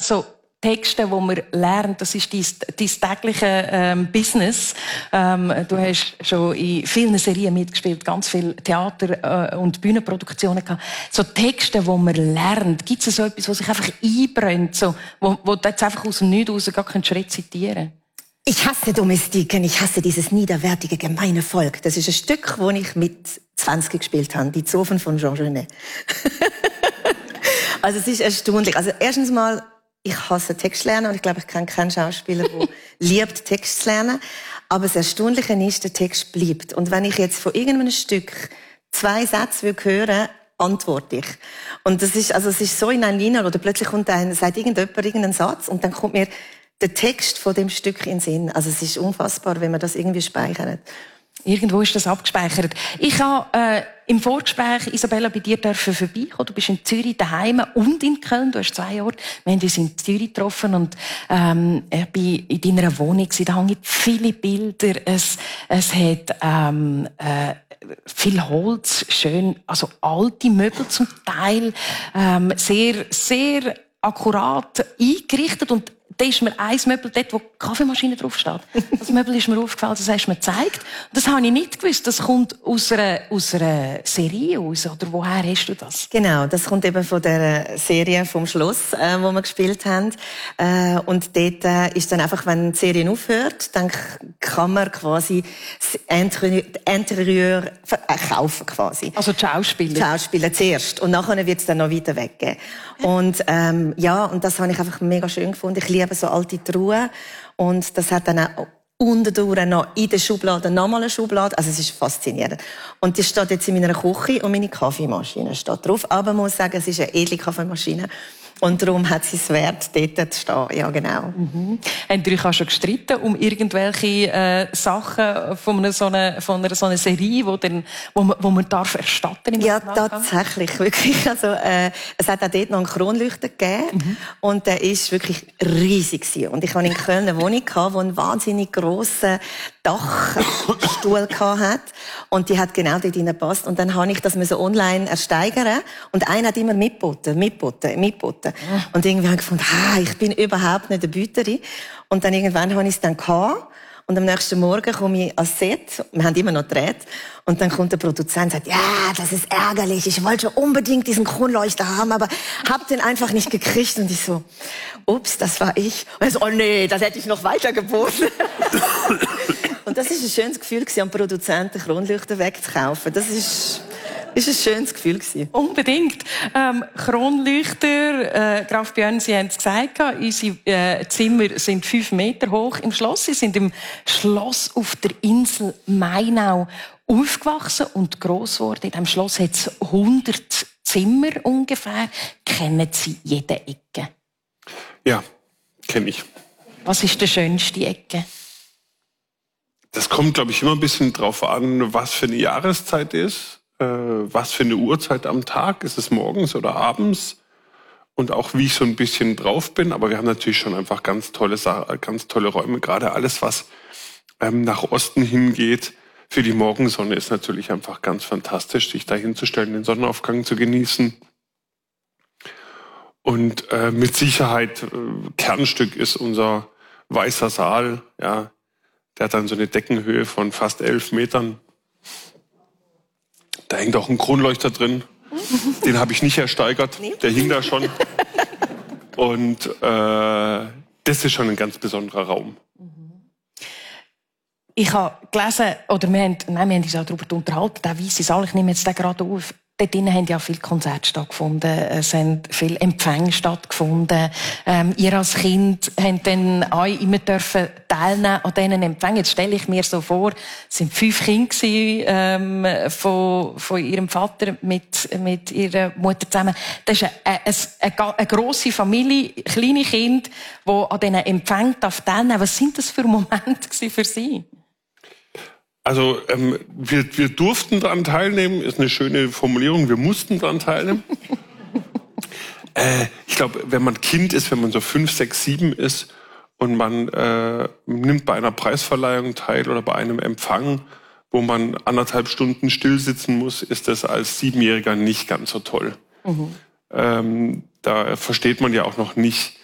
so Texte, die man lernt, das ist dein tägliche Business. Du hast schon in vielen Serien mitgespielt, ganz viel Theater- und Bühnenproduktionen gehabt. So Texte, die man lernt, gibt es so etwas, was sich einfach einbrennt, so, wo du jetzt einfach aus dem Nichts raus gar keinen Schritt zitieren? Ich hasse Domestiken, ich hasse dieses niederwertige, gemeine Volk. Das ist ein Stück, das ich mit 20 gespielt habe, die Zofen von Jean Genet. Also es ist erstaunlich. Also erstens mal, ich hasse Text lernen und ich glaube, ich kenne keinen Schauspieler, der liebt Text zu lernen. Aber das Erstaunliche ist, der Text bleibt. Und wenn ich jetzt von irgendeinem Stück 2 Sätze höre, antworte ich. Und das ist, also es ist so in ein Linie, oder plötzlich sagt irgendjemand irgendeinen Satz und dann kommt mir der Text von dem Stück in den Sinn. Also es ist unfassbar, wenn man das irgendwie speichert. Irgendwo ist das abgespeichert. Ich habe im Vorgespräch, Isabella, bei dir dürfen vorbeikommen. Du bist in Zürich daheim und in Köln. Du hast 2 Orte. Wir haben uns in Zürich getroffen und ich bin in deiner Wohnung. Da hängen viele Bilder. Es hat viel Holz, schön, also alte Möbel zum Teil, sehr, sehr akkurat eingerichtet. Und da ist mir ein Möbel dort, wo die Kaffeemaschine draufsteht. Das Möbel ist mir aufgefallen, das hast du mir gezeigt. Und das habe ich nicht gewusst. Das kommt aus einer Serie aus, oder woher hast du das? Genau, das kommt eben von der Serie vom Schloss, wo wir gespielt haben. Und dort ist dann einfach, wenn die Serie aufhört, dann kann man quasi das Interieur kaufen quasi. Also die Schauspieler? Die Schauspieler zuerst. Und nachher wird es dann noch weiter weggeben. Und ja, und das habe ich einfach mega schön gefunden. Ich liebe so alte Truhen. Und das hat dann auch unterdurch noch in der Schublade nochmal eine Schublade. Also es ist faszinierend. Und die steht jetzt in meiner Küche und meine Kaffeemaschine steht drauf. Aber man muss sagen, es ist eine edle Kaffeemaschine. Und darum hat sie es wert, dort zu stehen. Ja, genau. Mhm. Habt ihr euch auch schon gestritten um irgendwelche Sachen von so einer Serie, wo man darf erstatten im Ja, tatsächlich, wirklich. Also, es hat auch dort noch einen Kronleuchter gegeben. Und der ist wirklich riesig gewesen. Und ich hatte in Köln eine Wohnung gehabt, die einen wahnsinnig grossen Dachstuhl hat. Und die hat genau dort reingepasst. Und dann habe ich das so online ersteigern. Und einer hat immer mitgeboten. Und irgendwie habe ich gefunden, ich bin überhaupt nicht eine Büterin. Und dann irgendwann habe ich es dann gehabt. Und am nächsten Morgen komme ich ans Set. Wir haben immer noch gedreht. Und dann kommt der Produzent und sagt, ja, das ist ärgerlich. Ich wollte schon unbedingt diesen Kronleuchter haben, aber hab den einfach nicht gekriegt. Und ich so, ups, das war ich. Und er so, oh nee, das hätte ich noch weiter geboten. Und das ist ein schönes Gefühl gewesen, am Produzenten Kronleuchter wegzukaufen. Das ist ein schönes Gefühl gewesen. Unbedingt. Kronleuchter, Graf Björn, Sie haben es gesagt, unsere Zimmer sind 5 Meter hoch im Schloss. Sie sind im Schloss auf der Insel Mainau aufgewachsen und gross geworden. In diesem Schloss hat es 100 Zimmer ungefähr. Kennen Sie jede Ecke? Ja, kenne ich. Was ist die schönste Ecke? Das kommt, glaube ich, immer ein bisschen drauf an, was für eine Jahreszeit ist. Was für eine Uhrzeit am Tag, ist es morgens oder abends und auch wie ich so ein bisschen drauf bin, aber wir haben natürlich schon einfach ganz tolle Räume, gerade alles, was nach Osten hingeht, für die Morgensonne ist natürlich einfach ganz fantastisch, sich da hinzustellen, den Sonnenaufgang zu genießen. Und mit Sicherheit Kernstück ist unser weißer Saal, ja, der hat dann so eine Deckenhöhe von fast 11 Metern. Da hängt auch ein Kronleuchter drin. Den habe ich nicht ersteigert. Der hing da schon. Und das ist schon ein ganz besonderer Raum. Ich habe gelesen, oder wir haben uns auch darüber unterhalten, der weisse Saal, ich nehme jetzt den gerade auf. Dort drinnen haben ja viele Konzerte stattgefunden, es haben viele Empfänge stattgefunden. Ihr als Kind habt dann auch immer teilnehmen an diesen Empfängen. Jetzt stelle ich mir so vor, es waren 5 Kinder von ihrem Vater mit ihrer Mutter zusammen. Das ist eine grosse Familie, kleine Kinder, die an diesen Empfängen teilnehmen dürfen. Was sind das für Momente für Sie? Also wir durften daran teilnehmen, ist eine schöne Formulierung, wir mussten daran teilnehmen. Ich glaube, wenn man Kind ist, wenn man so 5, 6, 7 ist und man nimmt bei einer Preisverleihung teil oder bei einem Empfang, wo man 1,5 Stunden still sitzen muss, ist das als 7-Jähriger nicht ganz so toll. Da versteht man ja auch noch nicht,